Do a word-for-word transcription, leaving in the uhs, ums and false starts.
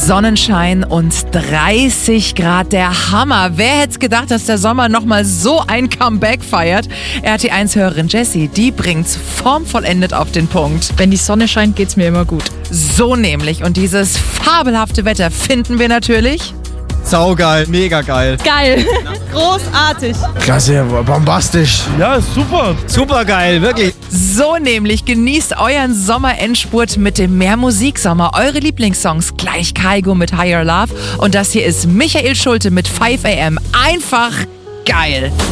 Sonnenschein und dreißig Grad, der Hammer. Wer hätte gedacht, dass der Sommer nochmal so ein Comeback feiert? R T eins-Hörerin Jessie, die bringt's formvollendet auf den Punkt. Wenn die Sonne scheint, geht's mir immer gut. So nämlich. Und dieses fabelhafte Wetter finden wir natürlich... Saugeil, mega geil. Geil. Großartig. Klasse, bombastisch. Ja, super. Super geil, wirklich. So nämlich, genießt euren Sommerendspurt mit dem Mehr Musiksommer. Eure Lieblingssongs, gleich Kygo mit Higher Love. Und das hier ist Michael Schulte mit five a m. Einfach geil.